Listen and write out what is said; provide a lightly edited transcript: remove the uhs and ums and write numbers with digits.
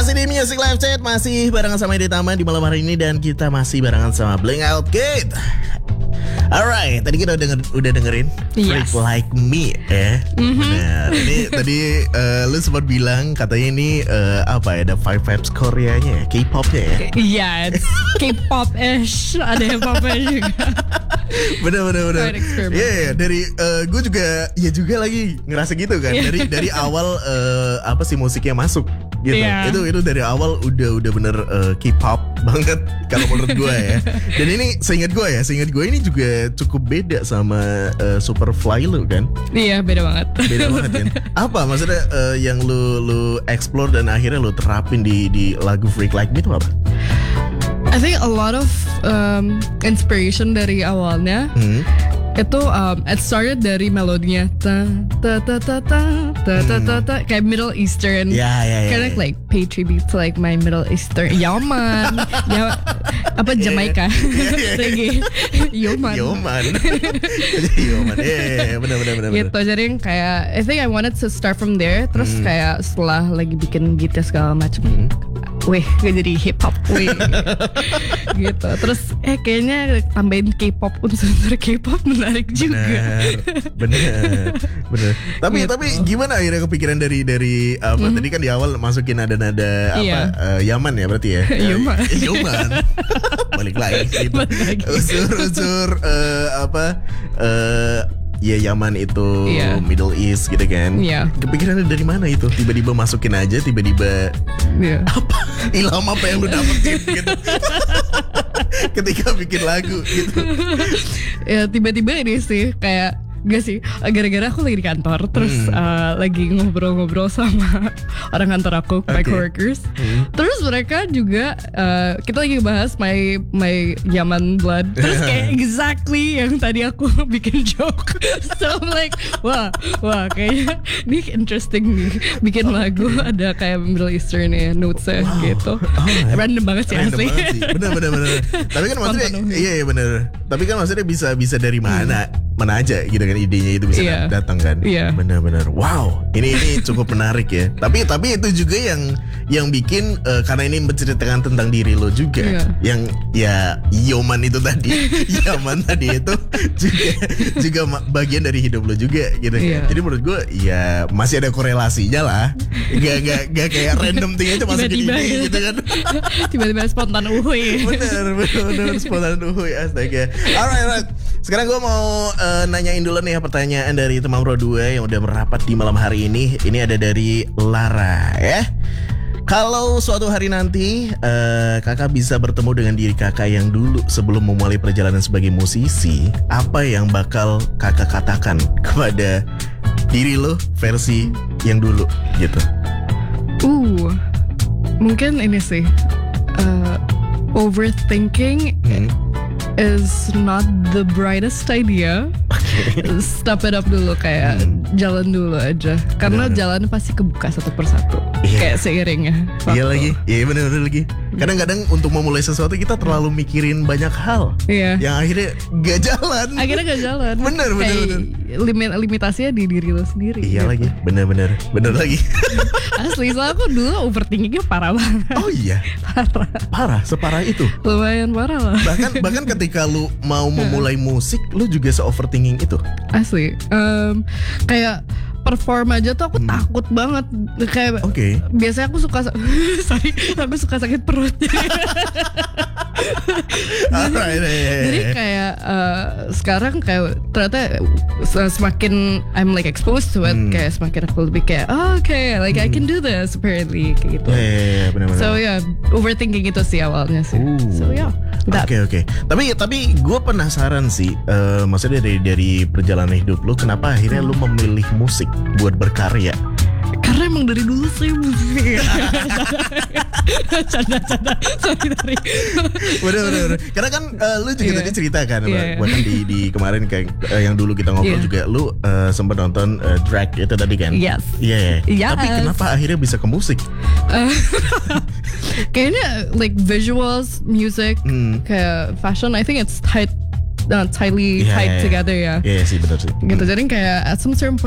Masih di Music Live Chat, masih barengan sama Edi Tama di malam hari ini, dan kita masih barengan sama Blink Out Kid. Alright, tadi kita udah dengerin Freak Like Me ya. Benar. Ini tadi lu sempat bilang katanya ini apa ya, ada five vibes Koreanya ya, K-popnya ya. Iya, K-pop-ish, ada hip-hopnya juga. Bener. Iya, dari gue juga lagi ngerasa gitu kan. Dari awal apa sih musiknya masuk gitu. Yeah. Itu dari awal udah bener K-pop banget kalau menurut gue ya. Dan ini seingat gue ini juga cukup beda sama Superfly lu kan. Iya, beda banget. Beda banget kan. Apa maksudnya yang lu explore dan akhirnya lu terapin di lagu Freak Like Me itu apa? I think a lot of inspiration dari awalnya itu it started dari melodinya ta ta ta ta ta ta ta ta ta, kayak Middle Eastern. Kind of like pay tribute to like my Middle Eastern Yaman, ya apa Jamaica, reggae, Yoman. Benar. Gitu, jadi yang kayak I think I wanted to start from there. Terus kayak setelah lagi bikin gitar segala macam, gue jadi hip hop, gitu. Terus kayaknya tambahin K-pop, unsur K-pop menarik juga. Bener. Tapi gimana akhirnya kepikiran dari apa tadi kan di awal masukin nada-nada apa Yaman ya berarti ya. Yaman. Balik lagi gitu. Unsur apa ya Yaman itu Middle East gitu kan. Kepikirannya dari mana itu? Tiba-tiba masukin aja, tiba-tiba apa? Ilham apa yang lu dapetin gitu? Ketika bikin lagu gitu. Ya tiba-tiba ini sih kayak gak sih, gara-gara aku lagi di kantor terus lagi ngobrol-ngobrol sama orang kantor aku, my coworkers. Terus mereka juga kita lagi bahas my Yaman blood. Terus kayak exactly yang tadi aku bikin joke. So I'm like, wah kayaknya ini interesting nih, bikin lagu ada kayak Middle Eastern ya notesnya gitu. Random banget sih asli. Bener. Tapi kan maksudnya iya bener. Tapi kan maksudnya bisa dari mana aja gitu kan, idenya itu bisa datang kan. Benar. Wow, ini cukup menarik ya. Tapi itu juga yang bikin karena ini menceritakan tentang diri lo juga. Yang ya Yaman itu tadi itu juga bagian dari hidup lo juga gitu. Jadi menurut gue ya masih ada korelasinya lah. Gak kayak random thing aja masukin ini gitu kan. Tiba-tiba spontan uhuy. Bener spontan uhuy, astaga. Alright. Sekarang gue mau nanyain dulu nih pertanyaan dari teman Bro 2 yang udah merapat di malam hari ini. Ini ada dari Lara ya. Kalau suatu hari nanti kakak bisa bertemu dengan diri kakak yang dulu sebelum memulai perjalanan sebagai musisi, apa yang bakal kakak katakan kepada diri lo versi yang dulu gitu? Mungkin ini sih overthinking is not the brightest idea. Stop it up dulu, kayak jalan dulu aja. Karena jalan pasti kebuka satu persatu. Kayak seiringnya. Iya lagi. Iya bener lagi. Kadang-kadang untuk memulai sesuatu kita terlalu mikirin banyak hal. Yang akhirnya gak jalan. Bener. Limitasinya di diri lo sendiri. Iya lagi. Bener lagi. Asli, soalnya aku dulu overthinkingnya parah banget. Oh iya. Parah. Separah itu. Lumayan parah lah. Bahkan ketika lu mau memulai musik, lu juga se-overthinking itu. Asli. Kayak perform aja tuh aku takut banget. Kayak biasanya aku suka sakit perut. Jadi kayak sekarang kayak ternyata semakin I'm like exposed to it, kayak semakin aku lebih kayak like I can do this apparently kayak gitu. Benar. So overthinking itu sih awalnya sih. So Oke. Tapi gue penasaran sih, maksudnya dari perjalanan hidup lu, kenapa akhirnya lu memilih musik buat berkarya? Karena emang dari dulu saya musik. Canda. Sorry. Bener. Karena kan lu juga tadi cerita kan, buat di kemarin kayak yang dulu kita ngobrol juga, lu sempat nonton drag itu tadi kan? Yes. Tapi kenapa akhirnya bisa ke musik? Kayaknya like visuals, music, kayak fashion, I think it's tightly tied together ya. Iya sih, betul sih. Gitu, jadi kayak at some certain